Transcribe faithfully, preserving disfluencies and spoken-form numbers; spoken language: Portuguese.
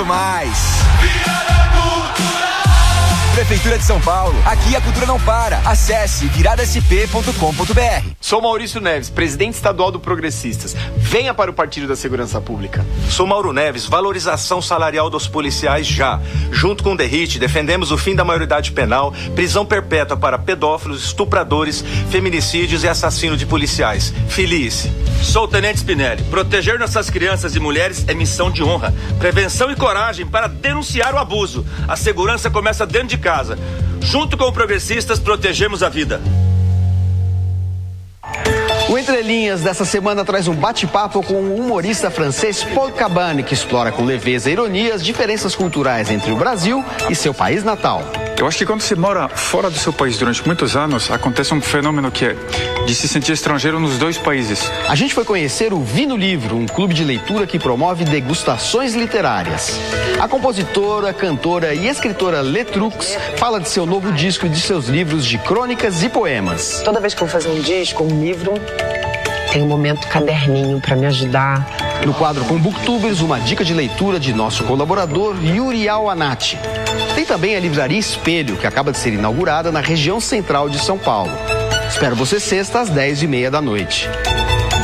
mais. Prefeitura de São Paulo, aqui a cultura não para. Acesse virada s p ponto com ponto b r. Sou Maurício Neves, presidente estadual do Progressistas. Venha para o Partido da Segurança Pública. Sou Mauro Neves, valorização salarial dos policiais já. Junto com o DERIT, defendemos o fim da maioridade penal, prisão perpétua para pedófilos, estupradores, feminicídios e assassino de policiais. Feliz. Sou o Tenente Spinelli. Proteger nossas crianças e mulheres é missão de honra. Prevenção e coragem para denunciar o abuso. A segurança começa dentro de casa. Junto com o Progressistas, protegemos a vida. O Entre Linhas dessa semana traz um bate-papo com o humorista francês Paul Cabane, que explora com leveza e ironia as diferenças culturais entre o Brasil e seu país natal. Eu acho que quando você mora fora do seu país durante muitos anos, acontece um fenômeno que é de se sentir estrangeiro nos dois países. A gente foi conhecer o Vino Livro, um clube de leitura que promove degustações literárias. A compositora, cantora e escritora Letrux fala de seu novo disco e de seus livros de crônicas e poemas. Toda vez que eu vou fazer um disco, um livro, tem um momento caderninho para me ajudar. No quadro com Booktubers, uma dica de leitura de nosso colaborador Yuri Awanati. Tem também a livraria Espelho, que acaba de ser inaugurada na região central de São Paulo. Espero você sexta às dez e meia da noite.